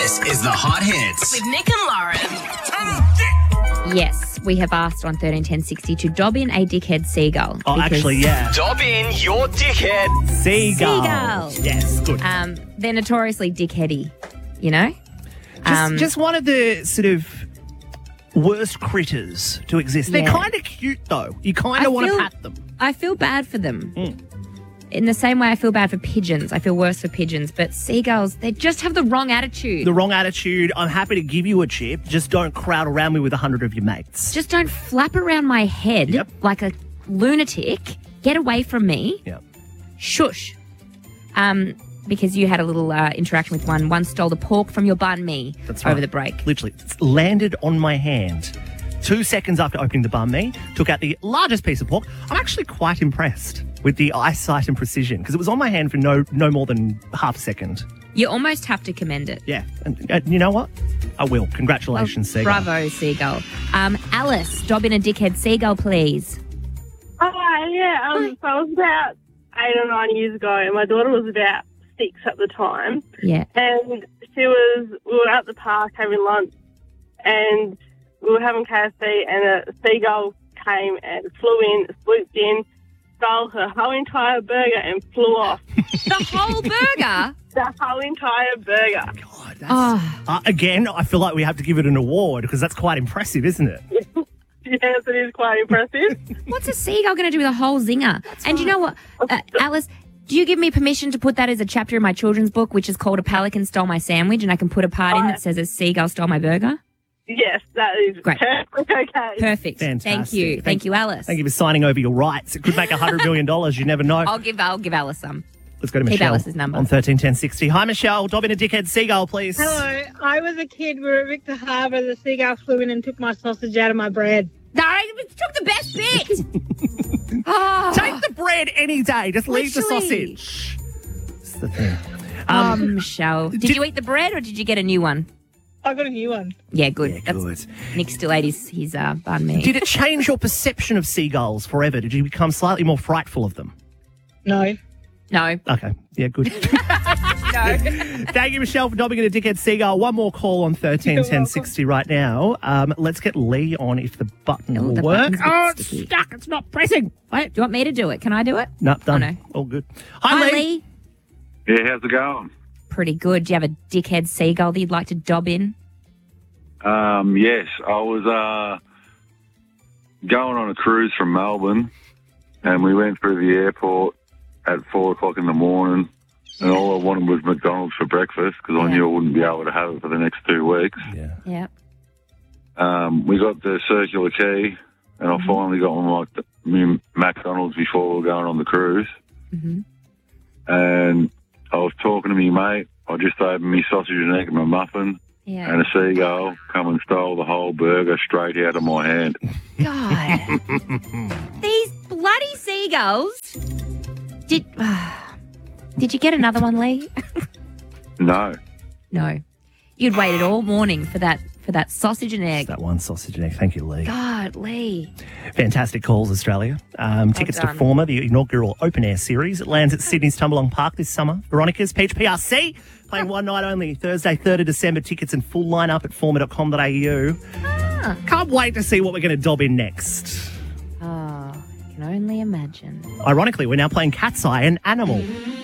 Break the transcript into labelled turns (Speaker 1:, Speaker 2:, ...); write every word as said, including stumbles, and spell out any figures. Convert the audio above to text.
Speaker 1: This is The Hot Hits.
Speaker 2: With Nick and Lauren.
Speaker 3: Yes, we have asked on thirteen ten sixty to dob in a dickhead seagull.
Speaker 4: Oh,
Speaker 3: because,
Speaker 4: actually, yeah.
Speaker 1: Dob in your dickhead.
Speaker 4: Seagull.
Speaker 3: Seagull.
Speaker 4: Yes, good.
Speaker 3: Um, they're notoriously dickheady, you know?
Speaker 4: Just,
Speaker 3: Um,
Speaker 4: just one of the sort of worst critters to exist. They're
Speaker 3: Yeah.
Speaker 4: kind of cute, though. You kind
Speaker 3: I
Speaker 4: of want to
Speaker 3: feel-
Speaker 4: pat them.
Speaker 3: I feel bad for them.
Speaker 4: Mm.
Speaker 3: In the same way I feel bad for pigeons. I feel worse for pigeons. But seagulls, they just have the wrong attitude.
Speaker 4: The wrong attitude. I'm happy to give you a chip. Just don't crowd around me with a hundred of your mates.
Speaker 3: just don't flap around my head
Speaker 4: Yep.
Speaker 3: like a lunatic. Get away from me.
Speaker 4: Yeah.
Speaker 3: Shush. Um, because you had a little uh, interaction with one. One stole the pork from your banh mi
Speaker 4: That's
Speaker 3: over
Speaker 4: right.
Speaker 3: the break.
Speaker 4: Literally, it's landed on my hand. Two seconds after opening the banh mi, took out the largest piece of pork. I'm actually quite impressed with the eyesight and precision because it was on my hand for no no more than half a second.
Speaker 3: You almost have to commend it.
Speaker 4: Yeah, and, and you know what? I will. Congratulations,
Speaker 3: Well,
Speaker 4: Seagull.
Speaker 3: Bravo, seagull. Um, Alice, dob in a dickhead seagull, please.
Speaker 5: Hi, yeah. Um, so I was about eight or nine years ago, and my daughter was about six at the time.
Speaker 3: Yeah.
Speaker 5: And she was, we were at the park having lunch, and we were having K F C, and a seagull came and flew in, swooped in, stole her whole entire burger, and flew off.
Speaker 3: The whole burger?
Speaker 5: The whole entire burger.
Speaker 4: God, that's,
Speaker 3: Oh.
Speaker 4: uh, again, I feel like we have to give it an award because that's quite impressive, isn't it?
Speaker 5: Yes, it is quite impressive.
Speaker 3: What's a seagull going to do with a whole zinger? And you know what, uh, Alice, do you give me permission to put that as a chapter in my children's book, which is called A Pelican Stole My Sandwich, and I can put a part in that says A Seagull Stole My Burger?
Speaker 5: Yes, that is
Speaker 3: Great.
Speaker 5: perfect. Okay.
Speaker 3: Perfect.
Speaker 4: Fantastic.
Speaker 3: Thank you. Thank,
Speaker 4: Thank-
Speaker 3: you, Alice.
Speaker 4: Thank you for signing over your rights. It could make one hundred million dollars. You never know.
Speaker 3: I'll give I'll give Alice some.
Speaker 4: Let's go to
Speaker 3: Keep
Speaker 4: Michelle
Speaker 3: Alice's number.
Speaker 4: on thirteen ten sixty. Hi, Michelle. Dob in a dickhead seagull, please.
Speaker 6: Hello, I was a kid. We were at Victor Harbour. The seagull flew in and took my sausage out of my bread.
Speaker 3: No, it took the best bit. oh,
Speaker 4: Take the bread any day. Just leave the
Speaker 3: Literally.
Speaker 4: sausage. That's the thing.
Speaker 3: um, um, Michelle, did,
Speaker 4: did-
Speaker 3: you eat the bread or did you get a new one?
Speaker 6: I got a new one.
Speaker 3: Yeah, good.
Speaker 4: Yeah,
Speaker 3: That's-
Speaker 4: good.
Speaker 3: Nick still ate his, his uh, banh mi.
Speaker 4: Did it change your perception of seagulls forever? Did you become slightly more frightful of them?
Speaker 6: No.
Speaker 3: No.
Speaker 4: Okay. Yeah, good.
Speaker 3: No.
Speaker 4: Thank you, Michelle, for dobbing in a dickhead seagull. One more call on thirteen ten sixty right now. Um, let's get Lee on if the button
Speaker 3: Oh,
Speaker 4: will
Speaker 3: the
Speaker 4: work.
Speaker 3: button's a bit
Speaker 4: Oh, it's
Speaker 3: sticky.
Speaker 4: stuck. It's not pressing. Wait.
Speaker 3: Do you want me to do it? Can I do it?
Speaker 4: No, done.
Speaker 3: Oh, no.
Speaker 4: All good. Hi,
Speaker 3: Hi,
Speaker 4: Lee.
Speaker 3: Lee.
Speaker 7: Yeah, how's it going?
Speaker 3: Pretty good. Do you have a dickhead seagull that you'd like to dob in?
Speaker 7: Um, yes, I was uh, going on a cruise from Melbourne, and we went through the airport at four o'clock in the morning, and all I wanted was McDonald's for breakfast because I
Speaker 3: Yeah.
Speaker 7: knew I wouldn't be able to have it for the next two weeks.
Speaker 4: Yeah.
Speaker 3: Yeah.
Speaker 7: Um, we got the circular key, and I finally got my, my McDonald's before we were going on the cruise.
Speaker 3: Mm-hmm.
Speaker 7: And I was talking to me mate. I just opened my sausage and egg and my muffin,
Speaker 3: Yeah.
Speaker 7: and a seagull come and stole the whole burger straight out of my hand.
Speaker 3: God. These bloody seagulls. Did Did you get another one, Lee?
Speaker 7: No.
Speaker 3: No. You'd waited all morning for that for that sausage and egg.
Speaker 4: That one sausage and egg. Thank you, Lee.
Speaker 3: God, Lee.
Speaker 4: Fantastic calls, Australia. Um, tickets to
Speaker 3: done.
Speaker 4: Former, the inaugural open air series. It lands at Sydney's Tumbalong Park this summer. Veronica's Peach P R C playing one night only, Thursday, third of December. Tickets and full lineup at former dot com dot a u.
Speaker 3: Ah.
Speaker 4: Can't wait to see what we're going to dob in next.
Speaker 3: Oh, I can only imagine.
Speaker 4: Ironically, we're now playing Cat's Eye, an animal.